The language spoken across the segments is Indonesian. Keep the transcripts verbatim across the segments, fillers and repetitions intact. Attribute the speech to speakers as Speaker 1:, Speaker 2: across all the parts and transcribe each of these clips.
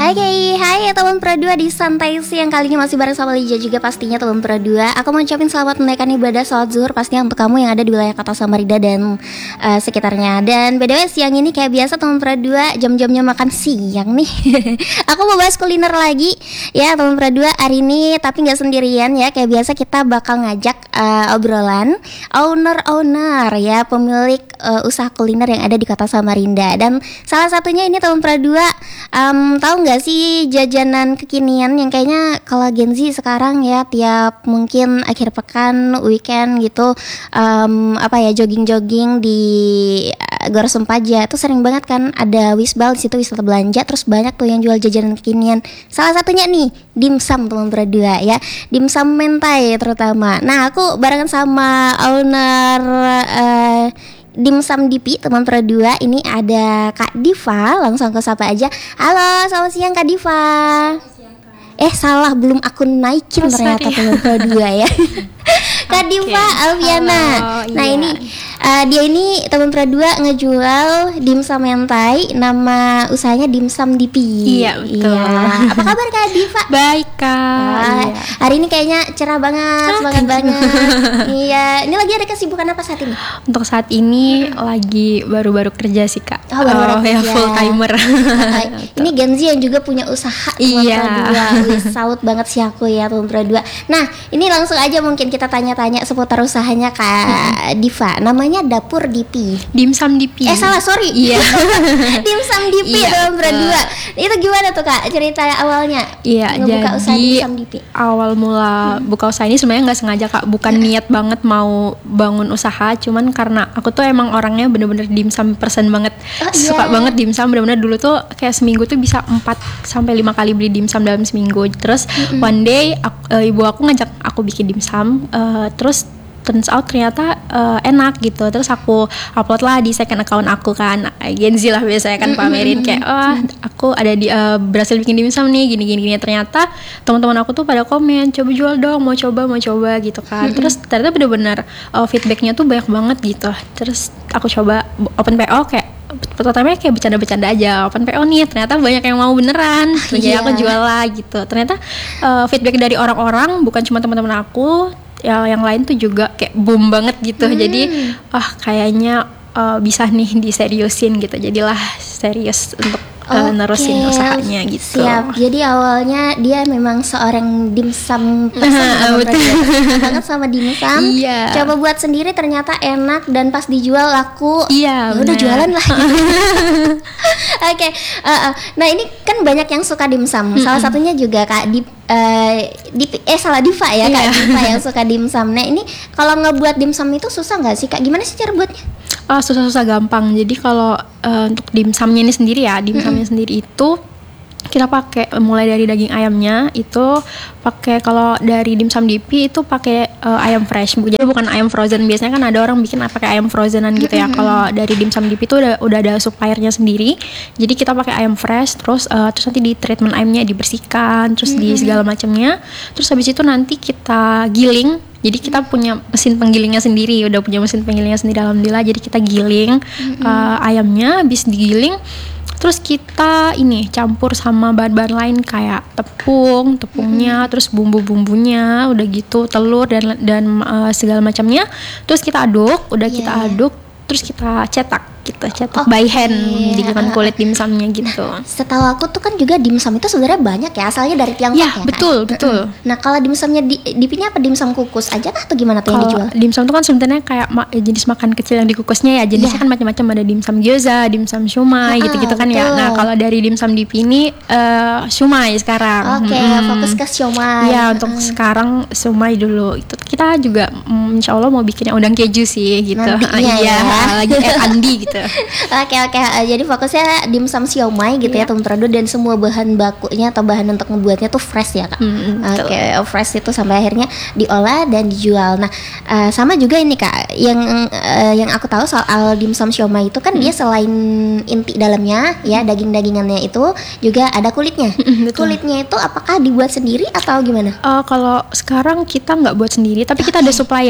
Speaker 1: Oke, hai teman Pro dua di Santai Siang. Kali ini masih bareng sama Lija juga pastinya teman Pro dua. Aku mau ucapin selamat menunaikan ibadah sholat zuhur pastinya untuk kamu yang ada di wilayah Kota Samarinda dan uh, sekitarnya. Dan by the way siang ini kayak biasa teman Pro dua, jam-jamnya makan siang nih. Aku mau bahas kuliner lagi ya teman Pro dua hari ini, tapi nggak sendirian ya. Kayak biasa kita bakal ngajak uh, obrolan owner-owner ya, pemilik uh, usaha kuliner yang ada di Kota Samarinda. Dan salah satunya ini teman Pro dua, um, tahu nggak sih jajanan kekinian yang kayaknya kalau Gen Z sekarang ya tiap mungkin akhir pekan, weekend gitu, um, apa ya jogging-jogging di uh, Gor Sempaja itu sering banget kan ada wisbal di situ, wisata belanja, terus banyak tuh yang jual jajanan kekinian. Salah satunya nih dimsum teman berdua ya, dimsum mentai terutama. Nah aku barengan sama owner uh, Dimsum D P teman Pro dua. Ini ada Kak Diva, langsung ke sapa aja. Halo, selamat siang Kak Diva. Siang, Kak. Eh salah, belum aku naikin oh, ternyata teman Pro dua ya. Kak okay. Diva Alviana. Halo, nah iya. ini uh, dia ini teman Pro dua ngejual dimsum mentai, nama usahanya Dimsum D P.
Speaker 2: Iya betul. Iya.
Speaker 1: Apa kabar Kak Diva?
Speaker 2: Baik Kak.
Speaker 1: Wah, iya. Hari ini kayaknya cerah banget, semangat banget. Iya. Ini lagi ada kesibukan apa saat ini?
Speaker 2: Untuk saat ini hmm. lagi baru-baru kerja sih Kak.
Speaker 1: Oh, baru-baru
Speaker 2: oh ya full timer.
Speaker 1: Ini Gen Z yang juga punya usaha teman
Speaker 2: iya.
Speaker 1: Pro dua. Wih, salut banget sih aku ya teman Pro dua. Nah ini langsung aja mungkin kita tanya-tanya seputar usahanya Kak hmm. Diva. Namanya Dapur D P.
Speaker 2: Dimsum D P.
Speaker 1: Eh salah sorry.
Speaker 2: Iya.
Speaker 1: Dimsum D P
Speaker 2: iya,
Speaker 1: teman Pro dua. Itu gimana tuh Kak cerita awalnya?
Speaker 2: Iya.
Speaker 1: Ngebuka
Speaker 2: jadi
Speaker 1: usaha Dimsum D P.
Speaker 2: Awal mula hmm. buka usaha ini sebenarnya nggak sengaja Kak. Bukan hmm. niat banget mau bangun usaha. Cuman karena aku tuh emang orangnya bener-bener dimsum person banget. Oh, suka yeah. banget dimsum. Bener-bener dulu tuh kayak seminggu tuh bisa empat sampai lima kali beli dimsum dalam seminggu. Terus mm-hmm. one day aku, uh, ibu aku ngajak aku bikin dimsum. Uh, terus turns out ternyata uh, enak gitu. Terus aku upload lah di second account aku kan, Gen Z lah biasanya kan pamerin kayak oh aku ada di uh, berhasil bikin dimsum nih gini gini gini. Ternyata teman-teman aku tuh pada komen coba jual dong, mau coba mau coba gitu kan. Terus ternyata benar-benar uh, feedbacknya tuh banyak banget gitu. Terus aku coba open P O kayak pertamanya kayak bercanda-bercanda aja, open P O nih, ternyata banyak yang mau beneran. Terus yeah. aku jual lah gitu. Ternyata uh, feedback dari orang-orang bukan cuma teman-teman aku, ya yang lain tuh juga kayak boom banget gitu. Hmm. Jadi ah kayaknya uh, bisa nih diseriusin gitu. Jadilah serius untuk uh, okay. nerusin usahanya gitu.
Speaker 1: Siap. Jadi awalnya dia memang seorang dimsum person banget sama dimsum.
Speaker 2: Iya.
Speaker 1: Coba buat sendiri ternyata enak dan pas dijual laku.
Speaker 2: Iya.
Speaker 1: Ya udah jualan lah. Oke. Okay. Uh, uh. Nah ini kan banyak yang suka dimsum. Mm-hmm. Salah satunya juga Kak Dip. Uh, di, eh salah Diva ya Kak yeah. Diva yang suka dimsum. Nah ini kalau ngebuat dimsum itu susah nggak sih Kak? Gimana sih cara buatnya?
Speaker 2: Oh, susah-susah gampang. Jadi kalau uh, untuk dimsumnya ini sendiri ya, dimsumnya mm-hmm. sendiri itu kita pakai mulai dari daging ayamnya itu pakai, kalau dari dimsum D P itu pakai uh, ayam fresh, jadi bukan ayam frozen. Biasanya kan ada orang bikin pakai ayam frozenan gitu ya. Mm-hmm. Kalau dari dimsum D P itu udah udah ada suppliernya sendiri. Jadi kita pakai ayam fresh, terus uh, terus nanti di treatment ayamnya dibersihkan, terus mm-hmm. di segala macamnya. Terus habis itu nanti kita giling. Jadi kita punya mesin penggilingnya sendiri, udah punya mesin penggilingnya sendiri alhamdulillah. Jadi kita giling mm-hmm. uh, ayamnya, habis digiling terus kita ini campur sama bahan-bahan lain kayak tepung, tepungnya, mm-hmm. terus bumbu-bumbunya, udah gitu telur dan dan uh, segala macamnya. Terus kita aduk, udah yeah. kita aduk, terus kita cetak gitu, cetak okay. by hand dengan kulit dimsumnya gitu.
Speaker 1: Nah, setahu aku tuh kan juga dimsum itu sebenarnya banyak ya, asalnya dari Tiongkok ya,
Speaker 2: ya betul, kan? betul.
Speaker 1: Nah, kalau dimsumnya di D P-nya apa dimsum kukus aja kah atau gimana tuh yang dijual?
Speaker 2: Dimsum itu kan sebenarnya kayak ma- jenis makan kecil yang dikukusnya ya. Jenisnya yeah. kan macam-macam, ada dimsum gyoza, dimsum shumai, ah, gitu-gitu kan betul. ya. Nah, kalau dari dimsum D P ini uh, shumai sekarang.
Speaker 1: Oke, okay, hmm. fokus ke shumai.
Speaker 2: Ya, untuk hmm. sekarang shumai dulu. Itu kita juga um, insya Allah mau bikin yang udang keju sih gitu.
Speaker 1: Nantinya
Speaker 2: ah, iya,
Speaker 1: ya.
Speaker 2: lagi eh, Andi gitu.
Speaker 1: Oke oke, jadi fokusnya dimsum siomay gitu yeah. ya teman Prado, dan semua bahan bakunya atau bahan untuk ngebuatnya tuh fresh ya Kak. Mm, oke, okay, fresh itu sampai akhirnya diolah dan dijual. Nah, uh, sama juga ini Kak, yang uh, yang aku tahu soal dimsum siomay itu kan mm. dia selain inti dalamnya ya, daging-dagingannya itu juga ada kulitnya. Mm, kulitnya itu apakah dibuat sendiri atau gimana?
Speaker 2: Uh, kalau sekarang kita nggak buat sendiri, tapi okay. kita ada supplier.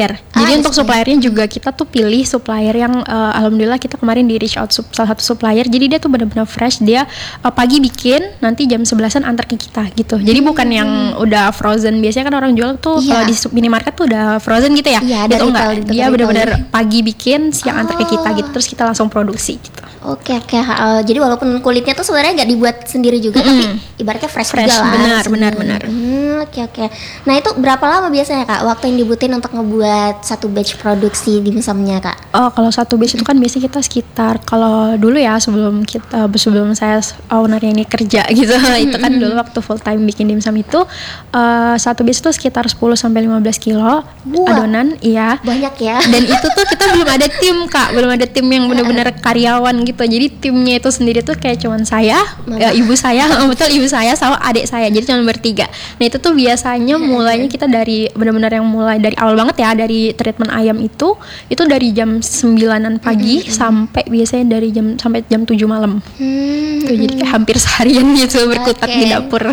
Speaker 2: Jadi
Speaker 1: Ah,
Speaker 2: untuk suppliernya juga kita tuh pilih supplier yang uh, alhamdulillah kita kemarin di reach out sup- salah satu supplier. Jadi dia tuh benar-benar fresh. Dia uh, pagi bikin, nanti jam sebelasan antar ke kita gitu. Jadi
Speaker 1: Hmm.
Speaker 2: bukan yang udah frozen. Biasanya kan orang jual tuh
Speaker 1: Iya.
Speaker 2: kalau di sup- minimarket tuh udah frozen gitu ya.
Speaker 1: Iya, ada
Speaker 2: Gitu enggak.
Speaker 1: retail, gitu,
Speaker 2: Dia
Speaker 1: retail.
Speaker 2: benar-benar pagi bikin, siang antar ke kita
Speaker 1: Oh.
Speaker 2: gitu. Terus kita langsung produksi gitu.
Speaker 1: Oke oke, uh, jadi walaupun kulitnya tuh sebenarnya nggak dibuat sendiri juga,
Speaker 2: Mm-mm.
Speaker 1: tapi ibaratnya fresh,
Speaker 2: Fresh,
Speaker 1: juga lah.
Speaker 2: benar,
Speaker 1: di sini.
Speaker 2: benar, benar.
Speaker 1: Hmm, oke oke. Nah itu berapa lama biasanya kak waktu yang dibutuhin untuk ngebuat satu batch produksi dimsumnya kak?
Speaker 2: Oh, kalau satu batch itu kan biasanya kita sekitar, kalau dulu ya sebelum kita sebelum saya ownernya ini kerja gitu, itu kan dulu waktu full time bikin dimsum itu uh, satu batch itu sekitar sepuluh sampai lima belas kilo
Speaker 1: Wah.
Speaker 2: adonan, iya.
Speaker 1: Banyak ya.
Speaker 2: Dan itu tuh kita belum ada tim kak, belum ada tim yang benar-benar karyawan gitu. Jadi timnya itu sendiri tuh kayak cuman saya, ya, ibu saya, betul ibu saya sama adik saya. Jadi cuma bertiga. Nah itu tuh biasanya mulainya kita dari benar-benar yang mulai dari awal banget ya, dari treatment ayam itu, itu dari jam sembilanan pagi sampai biasanya dari jam sampai jam tujuh malam.
Speaker 1: Hmm,
Speaker 2: Tuh, jadi kayak hampir seharian gitu berkutat
Speaker 1: Oke.
Speaker 2: di dapur.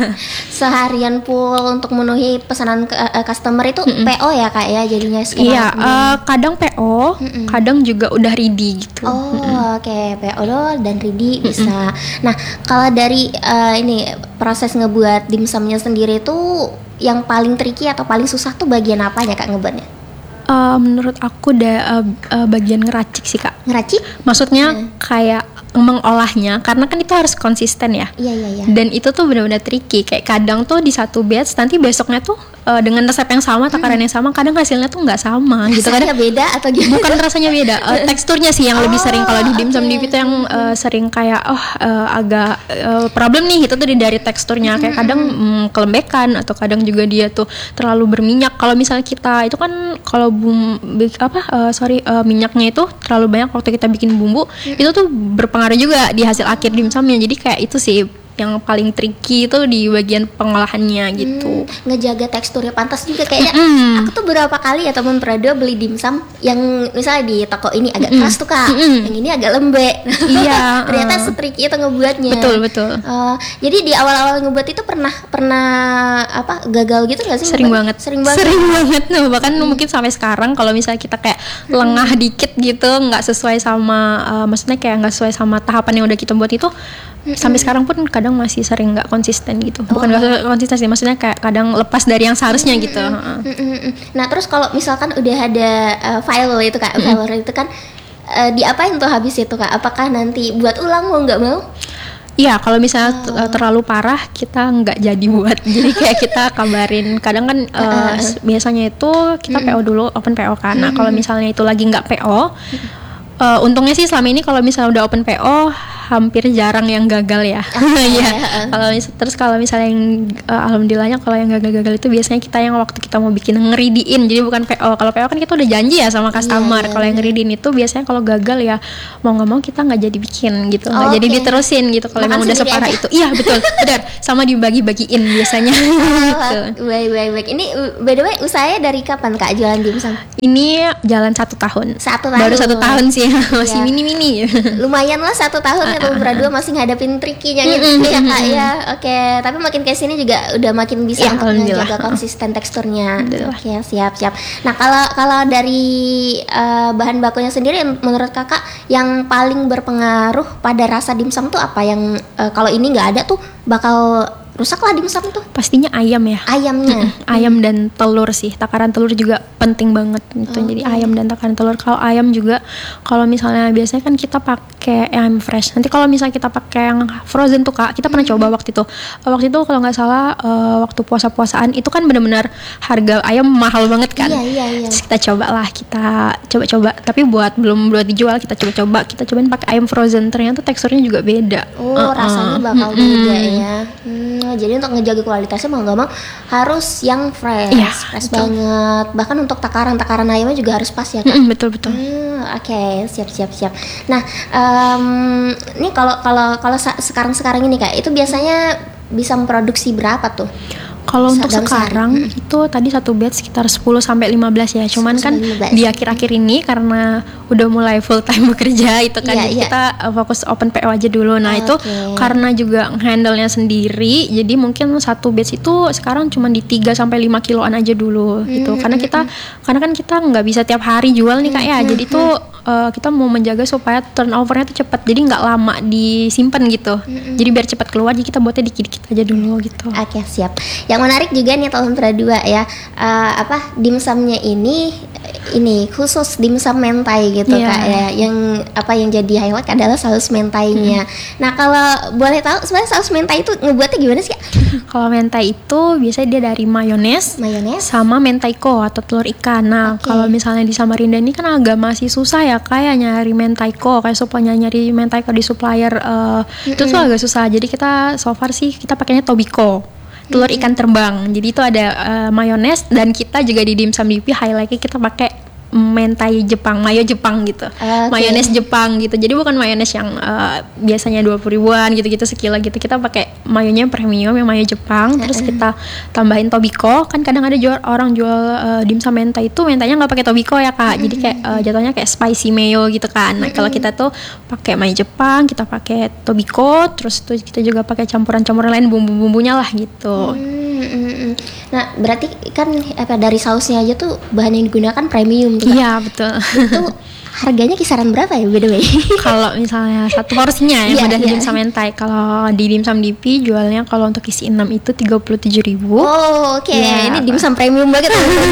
Speaker 1: seharian full untuk memenuhi pesanan ke- eh, customer itu P O ya kak ya jadinya sekarang.
Speaker 2: Iya, eh, kadang P O, kadang juga udah ready gitu.
Speaker 1: Oh oke, P O lo dan ready bisa. Nah kalau dari eh, ini proses ngebuat dimsumnya sendiri tuh yang paling tricky atau paling susah tuh bagian apanya kak ngebuatnya?
Speaker 2: Eh, menurut aku da, eh, eh, bagian ngeracik sih kak.
Speaker 1: Ngeracik?
Speaker 2: Maksudnya kayak mengolahnya, karena kan itu harus konsisten ya.
Speaker 1: Iya iya iya.
Speaker 2: Dan itu tuh benar-benar tricky. Kayak kadang tuh di satu batch, nanti besoknya tuh eh, dengan resep yang sama, takaran yang sama, kadang hasilnya tuh nggak sama gitu.
Speaker 1: Rasanya
Speaker 2: Kadang
Speaker 1: beda atau gimana?
Speaker 2: bukan rasanya beda, eh, teksturnya sih yang lebih
Speaker 1: Oh,
Speaker 2: sering. Kalau di dimsum
Speaker 1: oke.
Speaker 2: di itu yang eh, sering kayak oh eh, agak eh, problem nih, itu tuh di- dari teksturnya. Kayak kadang mm, kelembekan, atau kadang juga dia tuh terlalu berminyak. Kalau misalnya kita itu kan kalau bum bi- apa eh, sorry eh, minyaknya itu terlalu banyak waktu kita bikin bumbu, itu tuh berpengaruh juga di hasil akhir dimsumnya. Jadi kayak itu sih yang paling tricky itu di bagian pengolahannya gitu.
Speaker 1: Hmm, ngejaga teksturnya pantas juga kayaknya.
Speaker 2: Mm-mm.
Speaker 1: Aku tuh beberapa kali ya teman pernah beli dimsum yang misalnya di toko ini agak keras tuh kak,
Speaker 2: Mm-mm.
Speaker 1: yang ini agak lembek.
Speaker 2: Iya,
Speaker 1: Ternyata
Speaker 2: uh.
Speaker 1: setricky itu ngebuatnya.
Speaker 2: Betul, betul.
Speaker 1: Eh, jadi di awal-awal ngebuat itu pernah pernah apa gagal gitu nggak sih?
Speaker 2: Sering
Speaker 1: ngebuat?
Speaker 2: banget,
Speaker 1: Sering banget.
Speaker 2: sering banget. Nah, bahkan mungkin sampai sekarang kalau misalnya kita kayak lengah dikit gitu, nggak sesuai sama, uh, maksudnya kayak nggak sesuai sama tahapan yang udah kita buat itu, sampai sekarang pun kadang masih sering nggak konsisten gitu. Bukan nggak konsisten sih, maksudnya kayak kadang lepas dari yang seharusnya gitu. Heeh.
Speaker 1: Mm, mm, mm. Nah terus kalau misalkan udah ada uh, file itu kak, file itu kan uh, diapain tuh habis itu kak? Apakah nanti buat ulang mau nggak mau?
Speaker 2: Iya, kalau misalnya t- uh, terlalu parah kita nggak jadi buat. Jadi kayak kita kabarin. Kadang kan uh, s- biasanya itu kita P O dulu, open P O kan. Nah, kalau misalnya itu lagi nggak P O, uh, untungnya sih selama ini kalau misalnya udah open P O hampir jarang yang gagal ya. Iya. Kalau mis- terus kalau misalnya yang uh, alhamdulillahnya kalau yang gagal-gagal itu biasanya kita yang waktu kita mau bikin ngeridiin. Jadi bukan P O. Kalau P O kan kita udah janji ya sama customer.
Speaker 1: Iya, iya,
Speaker 2: Kalau yang ngeridiin itu biasanya kalau gagal ya mau nggak mau kita nggak jadi bikin gitu. Nggak
Speaker 1: Oh,
Speaker 2: jadi
Speaker 1: oke.
Speaker 2: diterusin gitu. Kalau
Speaker 1: Makan
Speaker 2: emang udah
Speaker 1: sendiri
Speaker 2: separah
Speaker 1: aja.
Speaker 2: itu. Iya betul, benar. Sama dibagi-bagiin biasanya. gitu.
Speaker 1: Baik baik baik. Ini uh, by the way usahanya dari kapan kak jualan dimsum?
Speaker 2: Ini jalan satu tahun.
Speaker 1: Satu
Speaker 2: Baru
Speaker 1: tahun.
Speaker 2: satu tahun sih, masih
Speaker 1: Iya.
Speaker 2: mini-mini.
Speaker 1: Lumayan lah satu tahun ya teman berdua masih ngadapin trikinya gitu ya kak ya. Oke, tapi makin kesini juga udah makin bisa
Speaker 2: Ya,
Speaker 1: untuk
Speaker 2: alhamdulillah.
Speaker 1: menjaga konsisten teksturnya.
Speaker 2: Alhamdulillah.
Speaker 1: Oke, siap siap. Nah kalau kalau dari eh, bahan bakunya sendiri menurut kakak yang paling berpengaruh pada rasa dimsum tuh apa? Yang eh, kalau ini nggak ada tuh bakal rusak lah dimsum tuh.
Speaker 2: Pastinya ayam ya.
Speaker 1: Ayamnya.
Speaker 2: Ayam dan telur sih, takaran telur juga penting banget gitu. Jadi ayam dan takaran telur. Kalau ayam juga, kalau misalnya biasanya kan kita pakai ayam fresh. Nanti kalau misalnya kita pakai yang frozen tuh kak, kita pernah coba waktu itu. Eh, Waktu itu kalau nggak salah eh, waktu puasa-puasaan itu kan benar-benar harga ayam mahal banget kan.
Speaker 1: Iya iya iya.
Speaker 2: Terus kita coba lah, kita coba-coba. Tapi buat belum buat dijual, kita coba-coba. Kita cobain pakai ayam frozen. Ternyata teksturnya juga beda.
Speaker 1: Oh,
Speaker 2: Uh-uh.
Speaker 1: rasanya bakal beda ya. Hmm, jadi untuk ngejaga kualitasnya mau nggak mau harus yang fresh,
Speaker 2: Iya,
Speaker 1: fresh
Speaker 2: betul.
Speaker 1: banget. Bahkan untuk takaran-takaran ayamnya juga harus pas ya kak.
Speaker 2: Mm-mm, betul betul.
Speaker 1: Hmm, Oke, siap siap siap. Nah, em, ini kalau kalau kalau sa- sekarang-sekarang ini kak, itu biasanya bisa memproduksi berapa tuh?
Speaker 2: Kalau untuk
Speaker 1: dalam
Speaker 2: sekarang
Speaker 1: sehari? Hmm.
Speaker 2: itu tadi satu batch sekitar sepuluh sampai lima belas ya. Cuman kan
Speaker 1: sepuluh sampai lima belas.
Speaker 2: di akhir-akhir ini karena udah mulai full time bekerja itu kan,
Speaker 1: Iya,
Speaker 2: jadi
Speaker 1: iya.
Speaker 2: kita uh, fokus open P O aja dulu. Nah,
Speaker 1: Oh,
Speaker 2: itu
Speaker 1: oke.
Speaker 2: karena juga handle-nya sendiri, jadi mungkin satu batch itu sekarang cuma di tiga sampai lima kiloan aja dulu gitu.
Speaker 1: Hmm,
Speaker 2: Karena
Speaker 1: hmm,
Speaker 2: kita karena kan kita nggak bisa tiap hari jual nih Kak ya.
Speaker 1: Hmm,
Speaker 2: Jadi tuh uh, kita mau menjaga supaya turnovernya tuh cepat. Jadi nggak lama disimpan gitu. Jadi biar cepat keluar, jadi kita buatnya dikit-dikit aja dulu gitu.
Speaker 1: Oke, siap. Yang menarik juga nih tahun dua ya, uh, apa dimsumnya ini ini khusus dimsum mentai gitu
Speaker 2: Iya.
Speaker 1: Kak ya. Yang apa yang jadi highlight adalah saus mentainya. Nah, kalau boleh tahu sebenarnya saus mentai itu ngebuatnya gimana sih Kak?
Speaker 2: Kalau mentai itu biasanya dia dari mayones
Speaker 1: Mayones.
Speaker 2: sama mentaiko atau telur ikan. Nah,
Speaker 1: Oke.
Speaker 2: kalau misalnya di Samarinda ini kan agak masih susah ya kayak nyari mentaiko, kayak supaya nyari mentaiko di supplier eh, itu tuh agak susah. Jadi kita so far sih kita pakainya Tobiko. Telur ikan terbang. Jadi itu ada eh, mayones, dan kita juga di dimsum D P highlightnya kita pakai mentai Jepang, mayo Jepang gitu.
Speaker 1: Oke.
Speaker 2: Mayones Jepang gitu. Jadi bukan mayones yang eh, biasanya dua puluh ribuan gitu-gitu sekilo gitu. Kita pakai mayonya premium yang mayo Jepang, terus kita tambahin Tobiko. Kan kadang ada jual orang jual eh, dimsum mentai itu mentainya nggak pakai Tobiko ya Kak. Jadi kayak eh, jatuhnya kayak spicy mayo gitu kan. Nah, kalau kita tuh pakai mayo Jepang, kita pakai Tobiko, terus tuh kita juga pakai campuran-campuran lain bumbu-bumbunya lah gitu.
Speaker 1: Hmm, hmm, hmm. Nah, berarti kan apa dari sausnya aja tuh bahan yang digunakan premium tuh Kak.
Speaker 2: Iya, betul.
Speaker 1: Itu harganya kisaran berapa ya by the way?
Speaker 2: Kalau misalnya satu porsinya yang
Speaker 1: Iya,
Speaker 2: udah
Speaker 1: iya.
Speaker 2: dimsum mentai, kalau di dimsum D P jualnya kalau untuk isi enam itu tiga puluh tujuh ribu.
Speaker 1: Oh, oke.
Speaker 2: Iya,
Speaker 1: Ini
Speaker 2: apa?
Speaker 1: dimsum premium banget.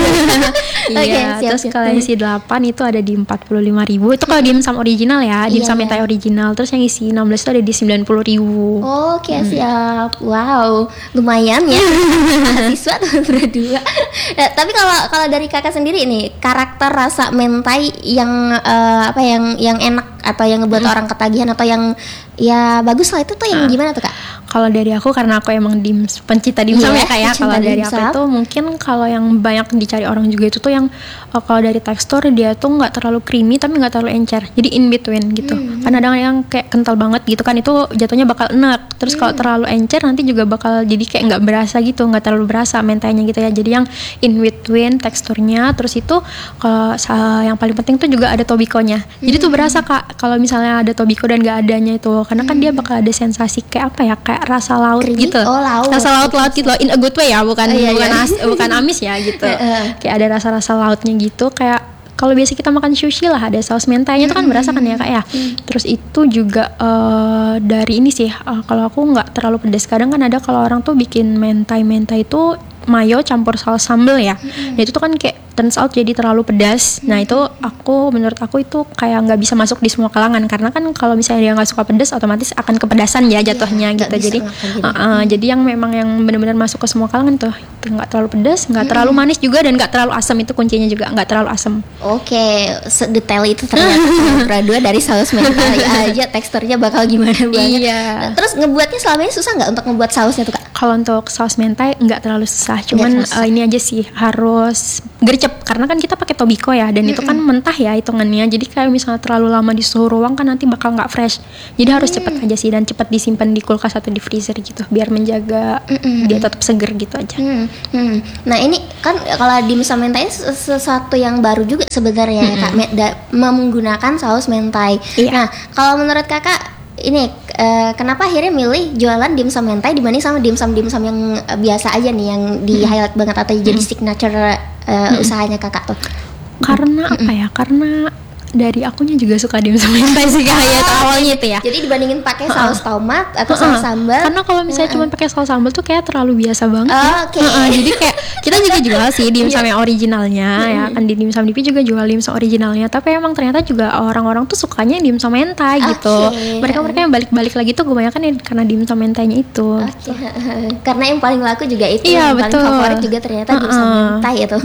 Speaker 1: Oke,
Speaker 2: Iya,
Speaker 1: siap,
Speaker 2: terus
Speaker 1: siap.
Speaker 2: kalau isi delapan itu ada di empat puluh lima ribu. Itu kalau dimsum original ya,
Speaker 1: Iya,
Speaker 2: dimsum
Speaker 1: iya.
Speaker 2: mentai original. Terus yang isi enam belas itu ada di sembilan puluh ribu.
Speaker 1: Oke, siap. Wow, lumayan ya. Mahasiswa tahun berdua. Nah, tapi kalau kalau dari Kakak sendiri nih, karakter rasa mentai yang eh, apa yang yang enak atau yang ngebuat orang ketagihan atau yang ya bagus lah itu tuh yang gimana tuh Kak?
Speaker 2: Kalau dari aku, karena aku emang dims, pencinta dimsum
Speaker 1: Iya,
Speaker 2: ya kayak
Speaker 1: pencinta
Speaker 2: kalau dari
Speaker 1: dimsum.
Speaker 2: aku itu mungkin kalau yang banyak dicari orang juga itu tuh yang uh, kalau dari tekstur dia tuh nggak terlalu creamy tapi nggak terlalu encer, jadi in between gitu.
Speaker 1: Hmm.
Speaker 2: Kan ada yang kayak kental banget gitu kan, itu jatuhnya bakal enak. Terus kalau terlalu encer nanti juga bakal jadi kayak nggak berasa gitu, nggak terlalu berasa mentainya gitu ya. Jadi yang in between teksturnya. Terus itu kalau sa- yang paling penting tuh juga ada tobikonya. Jadi tuh berasa Kak kalau misalnya ada tobiko dan nggak adanya itu, karena kan dia bakal ada sensasi kayak apa ya, kayak rasa laut
Speaker 1: Creamy?
Speaker 2: gitu.
Speaker 1: Oh, laut.
Speaker 2: Rasa laut-laut gitu loh, in a good way ya, bukan
Speaker 1: Oh, iya,
Speaker 2: bukan
Speaker 1: iya.
Speaker 2: as- bukan amis ya gitu.
Speaker 1: Heeh.
Speaker 2: Kayak ada rasa-rasa lautnya gitu, kayak kalau biasa kita makan sushi lah ada saus mentainya itu kan berasa kan ya Kak ya. Terus itu juga eh, dari ini sih, eh, kalau aku nggak terlalu pedas. Kadang kan ada kalau orang tuh bikin mentai-mentai itu mayo campur saus sambal ya. Nah itu tuh kan kayak turns out jadi terlalu pedas. Nah itu aku menurut aku itu kayak nggak bisa masuk di semua kalangan, karena kan kalau misalnya dia nggak suka pedas otomatis akan kepedasan ya jatuhnya
Speaker 1: nggak
Speaker 2: gitu.
Speaker 1: bisa
Speaker 2: Jadi
Speaker 1: makan jadi.
Speaker 2: uh, uh, jadi yang memang yang benar-benar masuk ke semua kalangan tuh nggak terlalu pedas, nggak terlalu manis juga, dan nggak terlalu asam. Itu kuncinya juga nggak terlalu asam.
Speaker 1: Oke, sedetail itu ternyata Pradua dari saus mentai aja teksturnya bakal gimana banget.
Speaker 2: Iya.
Speaker 1: Nah, terus ngebuatnya selama ini susah nggak untuk ngebuat sausnya tuh Kak?
Speaker 2: Kalau untuk saus mentai nggak terlalu susah, cuman
Speaker 1: terlalu susah.
Speaker 2: eh, ini aja sih harus gercep, karena kan kita pakai tobiko ya, dan itu kan mentah ya hitungannya. Jadi kayak misalnya terlalu lama di suhu ruang kan nanti bakal nggak fresh. Jadi harus cepet aja sih, dan cepet disimpan di kulkas atau di freezer gitu, biar menjaga dia tetap seger gitu aja.
Speaker 1: Hmm, hmm. Nah ini kan kalau dimsum mentai ses- sesuatu yang baru juga sebenarnya ya, Kak, Me- da- menggunakan saus mentai.
Speaker 2: Iya.
Speaker 1: Nah kalau menurut Kakak ini eh, kenapa akhirnya milih jualan dimsum mentai dibanding sama dimsum-dimsum yang eh, biasa aja nih yang di highlight banget atau jadi signature eh, usahanya Kakak tuh?
Speaker 2: Karena apa ya? Karena dari akunya juga suka dimsum mentai sih kayak itu awalnya itu ya.
Speaker 1: Jadi dibandingin pakai saus tomat atau saus
Speaker 2: Heeh.
Speaker 1: sambal?
Speaker 2: Karena kalau misalnya cuma pakai saus sambal tuh kayak terlalu biasa banget.
Speaker 1: Oh,
Speaker 2: ya.
Speaker 1: oke.
Speaker 2: Heeh, jadi kayak kita juga jual sih dimsum yang originalnya ya kan, di dimsum D P juga jual dimsum originalnya. Tapi emang ternyata juga orang-orang tuh sukanya dimsum mentai gitu.
Speaker 1: Oke.
Speaker 2: Mereka-mereka yang balik-balik lagi tuh kebanyakan ya karena dimsum mentainya itu.
Speaker 1: Oke, karena yang paling laku juga itu,
Speaker 2: Iya,
Speaker 1: yang paling
Speaker 2: betul.
Speaker 1: favorit juga ternyata dimsum
Speaker 2: Uh-uh.
Speaker 1: mentai itu.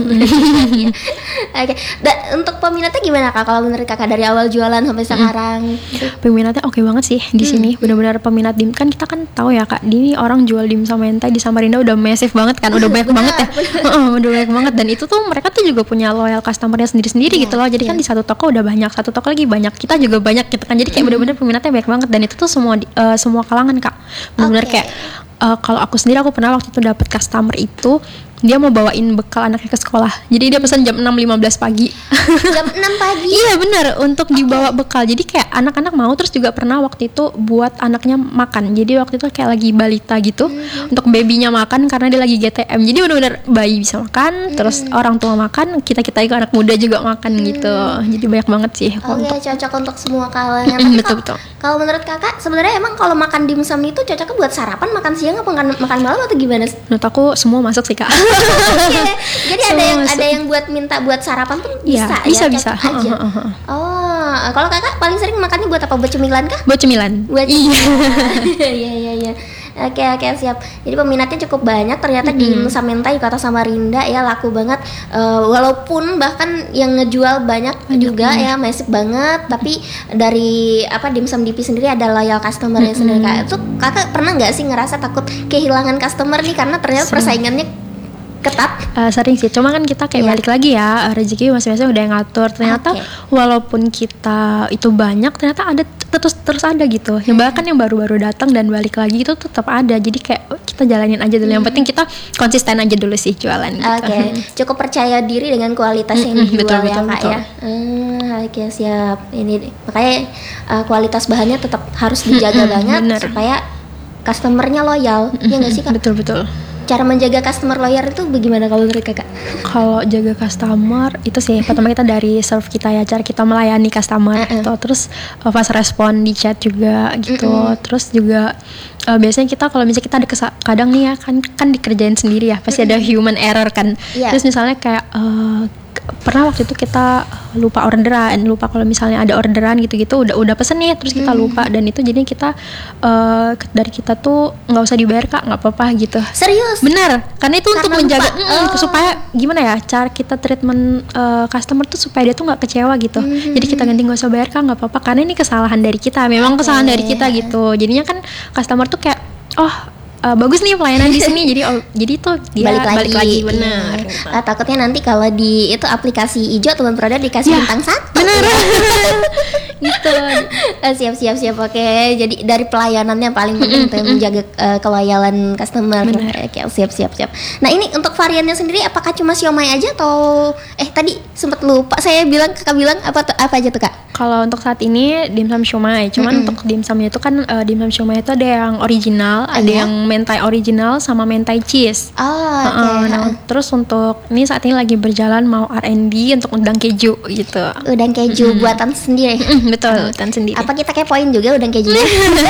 Speaker 1: Oke, dan untuk peminatnya gimana Kak? Kalau menurut Kakak dari awal jualan sampai sekarang?
Speaker 2: Peminatnya oke banget sih di sini, benar-benar peminat dim, kan kita kan tahu ya Kak, ini orang jual dimsum mentai di Samarinda udah massive banget kan, udah banyak banget ya. Heeh, udah banyak banget, dan itu tuh mereka tuh juga punya loyal customernya sendiri-sendiri
Speaker 1: Iya,
Speaker 2: gitu loh. Jadi kan
Speaker 1: iya.
Speaker 2: di satu toko udah banyak, satu toko lagi banyak, kita juga banyak gitu kan. Jadi kayak benar-benar peminatnya banyak banget, dan itu tuh semua di- eh, semua kalangan Kak. Benar-benar
Speaker 1: Oke.
Speaker 2: kayak uh, kalau aku sendiri aku pernah waktu itu dapet customer itu dia mau bawain bekal anaknya ke sekolah. Jadi dia pesan jam enam lima belas pagi.
Speaker 1: Jam enam pagi?
Speaker 2: Iya benar, untuk dibawa okay. bekal. Jadi kayak anak-anak mau, terus juga pernah waktu itu buat anaknya makan. Jadi waktu itu kayak lagi balita gitu, mm-hmm. untuk babynya makan karena dia lagi G T M. Jadi benar-benar bayi bisa makan, mm-hmm. terus orang tua makan, kita-kita juga anak muda juga makan mm-hmm. gitu. Jadi banyak banget sih.
Speaker 1: Oke, okay, cocok untuk semua kalangan.
Speaker 2: Mm-hmm, betul-betul.
Speaker 1: Kalau menurut kakak, sebenarnya emang kalau makan dimsum itu cocoknya buat sarapan, makan siang, apa makan, makan malam atau gimana?
Speaker 2: Menurut aku semua masuk sih kak.
Speaker 1: Okay. Jadi semua ada yang masuk. Ada yang buat minta buat sarapan pun bisa ya?
Speaker 2: Bisa ya, bisa.
Speaker 1: Aja. Uh, uh, uh. Oh, kalau kakak paling sering makannya buat apa? Buat cemilan kah?
Speaker 2: Buat cemilan.
Speaker 1: Buat iya. Iya iya iya. Oke oke siap. Jadi peminatnya cukup banyak ternyata mm-hmm. di Nusa Mentai Kota Samarinda ya, laku banget. Uh, walaupun bahkan yang ngejual banyak, banyak juga banyak. Ya masif banget. Tapi dari apa dimsum D P sendiri ada loyal customernya mm-hmm. sendiri kak. Itu kakak pernah nggak sih ngerasa takut kehilangan customer nih karena ternyata persaingannya ketat?
Speaker 2: Uh, sering sih, cuma kan kita kayak yeah. balik lagi ya, rezeki masing-masing udah yang ngatur. Ternyata okay. walaupun kita itu banyak, ternyata ada terus terus ada gitu. Yang bahkan yang baru-baru datang dan balik lagi itu tetap ada. Jadi kayak oh, kita jalanin aja dulu. Yang penting kita konsisten aja dulu sih jualan. Gitu.
Speaker 1: Oke, okay. Cukup percaya diri dengan kualitas yang dijual betul, ya betul, kak betul. Ya. Hmm, Oke okay, siap. Ini makanya uh, kualitas bahannya tetap harus dijaga banget bener. Supaya customernya loyal. Ya nggak sih kak?
Speaker 2: Betul betul.
Speaker 1: Cara menjaga customer loyal itu bagaimana kalau menurut kakak?
Speaker 2: Kalau jaga customer itu sih pertama kita dari serve kita ya, cara kita melayani customer uh-uh. gitu. Terus uh, pas respon di chat juga gitu. Uh-uh. Terus juga uh, biasanya kita kalau misalnya kita ada kesa- kadang nih ya kan kan dikerjain sendiri ya, pasti uh-uh. ada human error kan. Yeah. Terus misalnya kayak uh, pernah waktu itu kita lupa orderan, lupa kalau misalnya ada orderan gitu-gitu udah udah pesen nih terus kita hmm. lupa, dan itu jadinya kita uh, dari kita tuh nggak usah dibayar kak, nggak apa-apa gitu.
Speaker 1: Serius?
Speaker 2: Benar, karena itu karena untuk menjaga mm, oh. supaya gimana ya cara kita treatment uh, customer tuh supaya dia tuh nggak kecewa gitu. Hmm. Jadi kita ganti nggak usah bayar kak, nggak apa-apa karena ini kesalahan dari kita, memang okay. kesalahan dari kita gitu. Jadinya kan customer tuh kayak oh Uh, bagus nih pelayanan di sini, jadi oh, jadi tuh dia
Speaker 1: balik lagi,
Speaker 2: balik lagi benar.
Speaker 1: Uh, takutnya nanti kalau di itu aplikasi hijau teman produk dikasih ya, bintang satu.
Speaker 2: Benar. Gitu.
Speaker 1: Uh, siap siap siap oke. Okay. Jadi dari pelayanannya paling penting untuk menjaga uh, keloyalan customer. Oke okay, siap siap siap. Nah ini untuk variannya sendiri apakah cuma siomay aja atau eh tadi sempat lupa saya bilang kakak bilang apa tuh, apa aja tuh kak?
Speaker 2: Kalau untuk saat ini dimsum siomay, cuman mm-hmm. untuk dimsumnya itu kan uh, dimsum siomay itu ada yang original, uh, ada yeah. yang mentai original sama mentai cheese.
Speaker 1: Oh, oke. Okay.
Speaker 2: Uh, nah, terus untuk ini saat ini lagi berjalan mau R and D untuk udang keju gitu.
Speaker 1: Udang keju mm-hmm. buatan sendiri.
Speaker 2: Mm-hmm, betul, uh, buatan sendiri.
Speaker 1: Apa kita kepoin juga udang kejunya?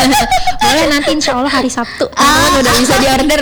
Speaker 2: Boleh nanti insya Allah hari Sabtu. Teman-teman udah bisa diorder.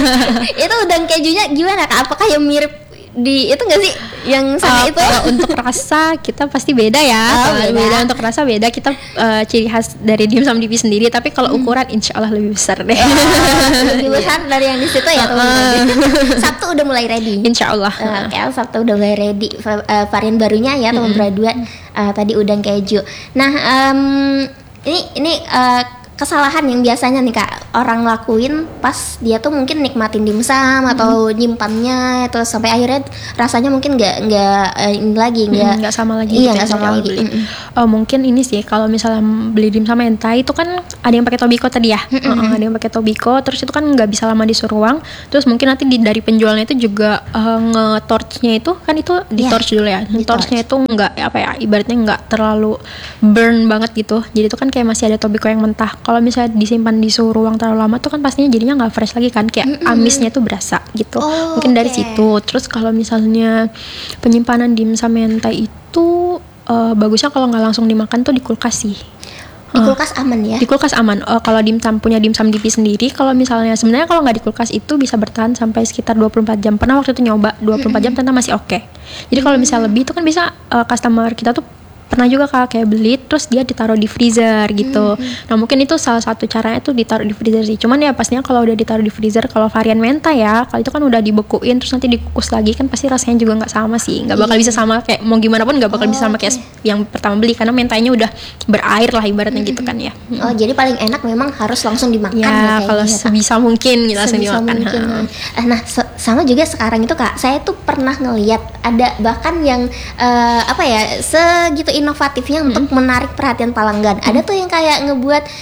Speaker 1: Itu udang kejunya gimana kak? Apakah yang mirip di itu nggak sih yang sama uh, itu?
Speaker 2: Untuk rasa kita pasti beda ya. Oh, beda. beda untuk rasa beda, kita uh, ciri khas dari dimsum D P sendiri, tapi kalau ukuran hmm. insya Allah lebih besar deh.
Speaker 1: Uh, lebih besar dari yang di situ ya teman-teman. Uh, Sabtu udah mulai ready.
Speaker 2: Insya Allah.
Speaker 1: Uh, Oke, okay, Sabtu udah mulai ready. Uh, varian barunya ya teman berdua. Uh, tadi udang keju. Nah um, ini ini uh, kesalahan yang biasanya nih kak orang lakuin pas dia tuh mungkin nikmatin dimsum atau nyimpannya terus sampai akhirnya rasanya mungkin nggak nggak uh, ini lagi nggak
Speaker 2: nggak sama lagi
Speaker 1: iya nggak sama lagi
Speaker 2: uh, mungkin ini sih kalau misalnya beli dimsum mentai itu kan ada yang pakai tobiko tadi ya mm-hmm. uh, ada yang pakai tobiko, terus itu kan nggak bisa lama di suhu ruang, terus mungkin nanti di, dari penjualnya itu juga uh, nge-torchnya itu kan itu di yeah, torch dulu ya, torchnya itu nggak apa ya ibaratnya nggak terlalu burn banget gitu, jadi itu kan kayak masih ada tobiko yang mentah. Kalau misalnya disimpan di suhu ruang terlalu lama tuh kan pastinya jadinya nggak fresh lagi kan, kayak mm-hmm. amisnya tuh berasa gitu. Oh, mungkin dari okay. situ. Terus kalau misalnya penyimpanan dimsum mentai itu uh, bagusnya kalau nggak langsung dimakan tuh di kulkas sih.
Speaker 1: Di kulkas uh, aman ya? Di
Speaker 2: kulkas aman. Uh, kalau dimsum punya dimsum D P sendiri, kalau misalnya sebenarnya kalau nggak di kulkas itu bisa bertahan sampai sekitar dua puluh empat jam. Pernah waktu itu nyoba dua puluh empat mm-hmm. jam ternyata masih oke. Okay. Jadi kalau misalnya lebih itu kan bisa uh, customer kita tuh pernah juga kak kayak beli terus dia ditaruh di freezer gitu. Mm-hmm. Nah mungkin itu salah satu caranya tuh ditaruh di freezer sih. Cuman ya pastinya kalau udah ditaruh di freezer, kalau varian mentai ya, kalau itu kan udah dibekuin terus nanti dikukus lagi kan pasti rasanya juga nggak sama sih. Nggak bakal yeah. bisa sama kayak mau gimana pun nggak bakal oh, bisa sama kayak okay. yang pertama beli karena mentainya udah berair lah ibaratnya mm-hmm. gitu kan ya. Mm-hmm.
Speaker 1: Oh jadi paling enak memang harus langsung dimakan
Speaker 2: ya, ya kalau ya, sebisa mungkin gitu langsung dimakan.
Speaker 1: Mungkin, nah. nah se- sama juga sekarang itu kak, saya tuh pernah ngelihat ada bahkan yang uh, apa ya segitu inovatifnya untuk menarik perhatian pelanggan. Hmm. Ada tuh yang kayak ngebuat cake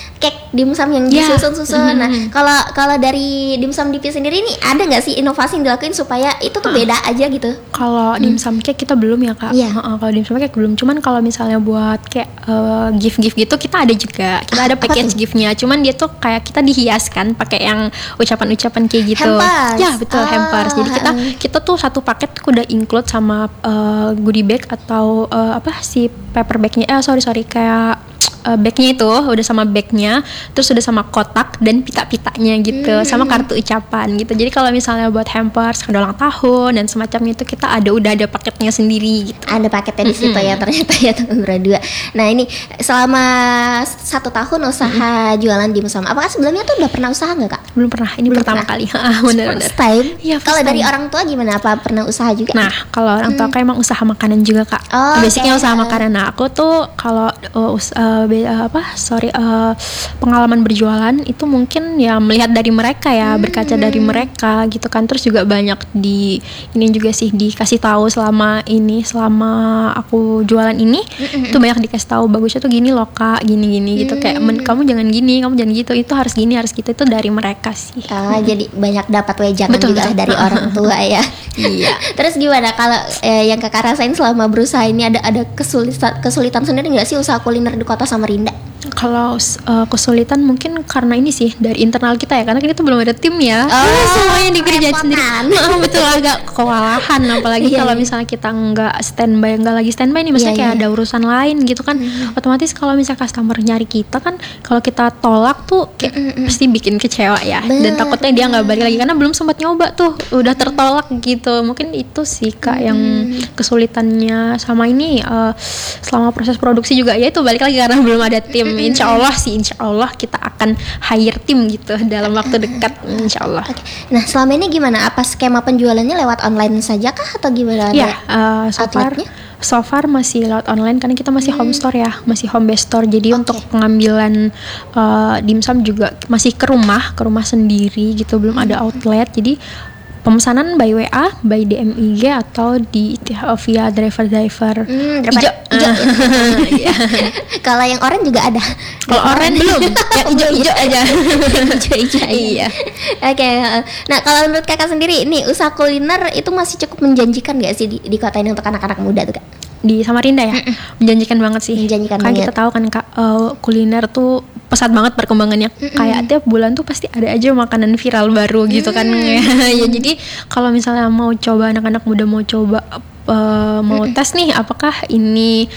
Speaker 1: dimsum yang
Speaker 2: Ya.
Speaker 1: disusun-susun. Nah,
Speaker 2: Mhm.
Speaker 1: kalau kalau dari dimsum Divi sendiri ini ada nggak sih inovasi yang dilakuin supaya itu tuh beda aja gitu?
Speaker 2: Kalau dimsum cake kita belum ya kak.
Speaker 1: Iya.
Speaker 2: Heeh, kalau dimsum cake belum. Cuman kalau misalnya buat kayak eh, gift-gift gitu kita ada juga. Kita
Speaker 1: Ah,
Speaker 2: ada
Speaker 1: apa
Speaker 2: package
Speaker 1: tuh?
Speaker 2: giftnya. Cuman dia tuh kayak kita dihiaskan pakai yang ucapan-ucapan kayak gitu.
Speaker 1: Hampers.
Speaker 2: Ya betul,
Speaker 1: Ah,
Speaker 2: hampers. Jadi kita
Speaker 1: heeh.
Speaker 2: kita tuh satu paket udah include sama eh, goodie bag atau eh, apa sih paper bagnya? Eh sorry sorry kayak uh, bagnya itu udah sama bagnya, terus udah sama kotak dan pita-pitanya gitu,
Speaker 1: Hmm.
Speaker 2: sama kartu ucapan gitu. Jadi kalau misalnya buat hampers, kado ulang tahun dan semacamnya itu kita ada udah ada paketnya sendiri gitu.
Speaker 1: Ada paketnya di situ ya ternyata ya teman berdua. Nah ini selama satu tahun usaha jualan dimsum, apakah sebelumnya tuh udah pernah usaha nggak kak?
Speaker 2: Belum pernah, ini
Speaker 1: Belum
Speaker 2: pertama
Speaker 1: pernah.
Speaker 2: kali. Bener-bener.
Speaker 1: First time.
Speaker 2: Iya, first
Speaker 1: Kalau dari
Speaker 2: time.
Speaker 1: orang tua gimana? Apa pernah usaha juga?
Speaker 2: Nah, kalau orang tua aku emang usaha makanan juga kak.
Speaker 1: Oh,
Speaker 2: Basicnya
Speaker 1: oke.
Speaker 2: usaha makanan. Nah, aku tuh kalau uh, us- uh, be- uh, apa? Sorry, uh, pengalaman berjualan itu mungkin ya melihat dari mereka ya, berkaca dari mereka gitu kan. Terus juga banyak di ini juga sih dikasih tahu selama ini, selama aku jualan ini, itu banyak dikasih tahu bagusnya tuh gini loh kak, gini-gini gitu. Kayak "Men, kamu jangan gini, kamu jangan gitu. Itu harus gini, harus gitu." Itu dari mereka sih.
Speaker 1: Ah, jadi banyak dapat wejangan
Speaker 2: Betul,
Speaker 1: juga
Speaker 2: betul.
Speaker 1: dari orang tua ya.
Speaker 2: Iya.
Speaker 1: Terus gimana kalau eh, yang kakak rasain selama berusaha ini ada ada kesulitan kesulitan sendiri nggak sih usaha kuliner di kota Samarinda?
Speaker 2: Kalau uh, kesulitan mungkin karena ini sih dari internal kita ya, karena kita belum ada tim ya.
Speaker 1: Oh,
Speaker 2: Semuanya dikerjain
Speaker 1: kerepotan.
Speaker 2: sendiri. Ah, betul, agak kewalahan apalagi
Speaker 1: Iya,
Speaker 2: kalau
Speaker 1: iya.
Speaker 2: misalnya kita nggak standby, nggak lagi standby nih, misalnya
Speaker 1: Iya,
Speaker 2: kayak
Speaker 1: iya.
Speaker 2: ada urusan lain gitu kan. Otomatis kalau misalnya customer nyari kita kan, kalau kita tolak tuh kayak pasti bikin kecewa ya. Dan
Speaker 1: Bener,
Speaker 2: takutnya dia nggak balik lagi karena belum sempat nyoba tuh, udah tertolak gitu. Mungkin itu sih kak yang kesulitannya. Sama ini uh, selama proses produksi juga ya itu balik lagi karena belum ada tim. Insya Allah sih, insya Allah kita akan hire tim gitu dalam waktu dekat, insya Allah.
Speaker 1: Oke. Nah selama ini gimana? Apa skema penjualannya lewat online saja kah atau gimana?
Speaker 2: Ya, uh, so far,
Speaker 1: outletnya?
Speaker 2: so far masih lewat online karena kita masih home store ya, masih home based store. Jadi
Speaker 1: Oke.
Speaker 2: untuk pengambilan uh, dimsum juga masih ke rumah, ke rumah sendiri gitu, belum ada outlet. Jadi pemesanan by W A, by D M I G atau di uh, via driver-driver
Speaker 1: Hmm,
Speaker 2: hijau.
Speaker 1: driver- hijau.
Speaker 2: Iya.
Speaker 1: Kalau yang oranye juga ada.
Speaker 2: Kalau oranye belum, ya hijau-hijau aja.
Speaker 1: Hijau-hijau aja.
Speaker 2: Iya.
Speaker 1: Oke. uh, Nah kalau menurut kakak sendiri, nih usaha kuliner itu masih cukup menjanjikan nggak sih di, di kota ini untuk anak-anak muda tuh kak?
Speaker 2: Di Samarinda ya, menjanjikan banget sih.
Speaker 1: Menjanjikan
Speaker 2: kan
Speaker 1: banget.
Speaker 2: kita tahu kan kak, uh, kuliner tuh pesat banget perkembangannya. Kayak tiap bulan tuh pasti ada aja makanan viral baru gitu kan. Ya jadi kalau misalnya mau coba, anak-anak muda mau coba uh, mau tes nih apakah ini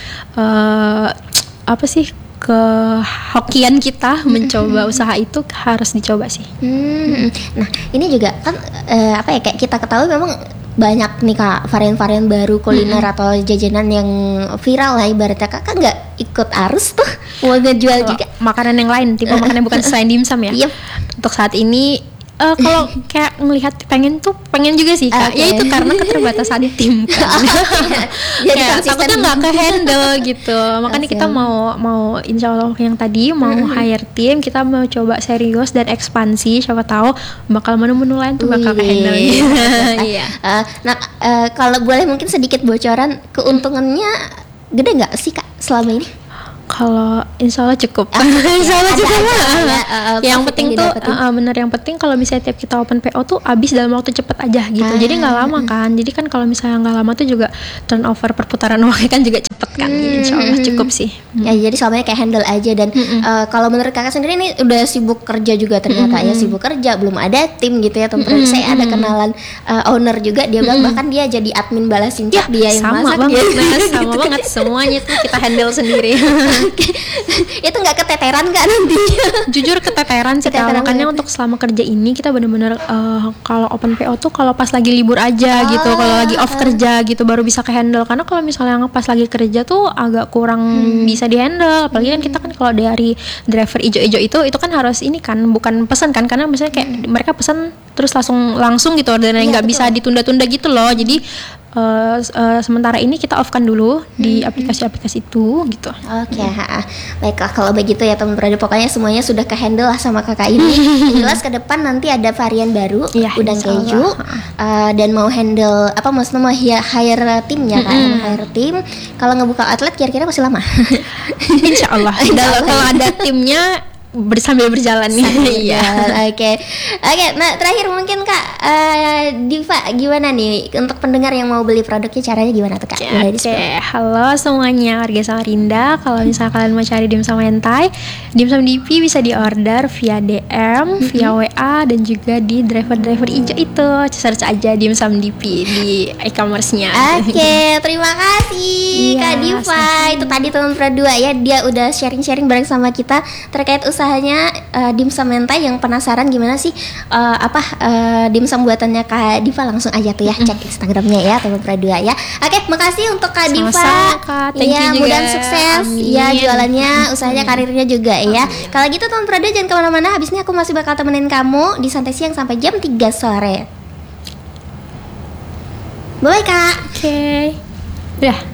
Speaker 2: uh, apa sih kehokian kita mencoba usaha itu, harus dicoba sih.
Speaker 1: Hmm. Nah ini juga kan eh, apa ya, kayak kita ketahui memang banyak nih kak varian-varian baru kuliner atau jajanan yang viral lah ibaratnya. Kakak nggak ikut arus tuh mau ngejual
Speaker 2: Kalau
Speaker 1: juga?
Speaker 2: makanan yang lain, tipe makanan yang bukan selain dimsum ya.
Speaker 1: Yep.
Speaker 2: Untuk saat ini eh, kalau kayak ngelihat pengen tuh pengen juga sih kak.
Speaker 1: Oke.
Speaker 2: Ya itu karena keterbatasan tim kan.
Speaker 1: Jadi
Speaker 2: Kayak
Speaker 1: konsisten.
Speaker 2: takutnya nggak ke handle gitu. Makanya kita
Speaker 1: Kasian.
Speaker 2: mau mau insya Allah yang tadi mau hire tim, kita mau coba serius dan ekspansi. Siapa tahu bakal menu-menu lain tuh bakal ke handle.
Speaker 1: Wih.
Speaker 2: Iya.
Speaker 1: Eh, nah eh, kalau boleh mungkin sedikit bocoran, keuntungannya gede nggak sih kak selama ini?
Speaker 2: Kalau insya Allah cukup.
Speaker 1: Ah,
Speaker 2: Insya Allah
Speaker 1: ada
Speaker 2: cukup.
Speaker 1: aja,
Speaker 2: lah.
Speaker 1: ada, uh, uh,
Speaker 2: Yang
Speaker 1: profit
Speaker 2: penting
Speaker 1: yang
Speaker 2: tuh
Speaker 1: didapetin.
Speaker 2: uh, uh, bener yang penting kalau misalnya tiap kita open P O tuh habis dalam waktu cepet aja gitu.
Speaker 1: Ah,
Speaker 2: Jadi nggak lama kan. Jadi kan kalau misalnya nggak lama tuh juga turnover perputaran uangnya kan juga cepet kan. Insya Allah cukup sih.
Speaker 1: Ya jadi selama ini kayak handle aja. Dan eh, kalau menurut kakak sendiri ini udah sibuk kerja juga ternyata ya, sibuk kerja, belum ada tim gitu ya teman-teman. Saya ada kenalan eh, owner juga, dia bilang bahkan dia jadi admin balasin chat, dia yang
Speaker 2: sama
Speaker 1: masak
Speaker 2: banget.
Speaker 1: dia.
Speaker 2: Nah, sama banget semuanya tuh kita handle sendiri.
Speaker 1: Itu nggak keteteran kak nantinya?
Speaker 2: Jujur keteteran sih Kak.
Speaker 1: Keteteran
Speaker 2: Makanya
Speaker 1: banget.
Speaker 2: untuk selama kerja ini kita bener-bener eh, kalau open P O tuh kalau pas lagi libur aja gitu, kalau lagi off kerja gitu baru bisa ke handle. Karena kalau misalnya pas lagi kerja tuh agak kurang bisa di handle. Apalagi kan kita kan kalau dari driver ijo-ijo itu itu kan harus ini kan, bukan pesan kan, karena misalnya kayak mereka pesan terus langsung langsung gitu dan
Speaker 1: Iya,
Speaker 2: nggak bisa ditunda-tunda gitu loh. Jadi eh, s- eh, sementara ini kita off-kan dulu di aplikasi-aplikasi itu gitu.
Speaker 1: Oke, ha-ha. Baiklah kalau begitu ya teman berada, pokoknya semuanya sudah ke handle lah sama kakak ini. Yang jelas ke depan nanti ada varian baru,
Speaker 2: Iya,
Speaker 1: udang
Speaker 2: insya Allah.
Speaker 1: keju, uh, dan mau handle apa, maksudnya mau hi- hire timnya kan, mau hire tim. Kalau ngebuka outlet kira-kira masih lama.
Speaker 2: Insya Allah.
Speaker 1: Insya
Speaker 2: Kalau
Speaker 1: Allah.
Speaker 2: kalau ada timnya ber- sambil berjalan nih. Iya.
Speaker 1: Oke, oke. Nah terakhir mungkin Kak uh, Diva, gimana nih untuk pendengar yang mau beli produknya, caranya gimana tuh Kak?
Speaker 2: Oke, okay. Halo semuanya, warga Samarinda. Kalau misalnya kalian mau cari dimsum mentai, dimsum D P bisa diorder via D M, mm-hmm. via W A, dan juga di driver-driver hijau itu. Search aja dimsum D P di e-commerce-nya.
Speaker 1: Oke, okay, terima kasih iya, Kak Diva. Sama-sama. Itu tadi teman Pro dua ya, dia udah sharing-sharing bareng sama kita terkait usahanya uh, dimsum mentai. Yang penasaran gimana sih uh, apa uh, dimsum buatannya Kak Diva, langsung aja tuh ya cek Instagramnya ya teman Pro dua ya. Oke, makasih untuk Kak Diva.
Speaker 2: Sama-sama, Kak.
Speaker 1: Ya, mudah sukses. Amin. Ya, jualannya, usahanya, karirnya juga ya. Kalau gitu teman Pro dua jangan kemana-mana. Habis ini aku masih bakal temenin kamu di Santai Siang sampai jam tiga sore. Bye Kak.
Speaker 2: Oke. Okay. Udah.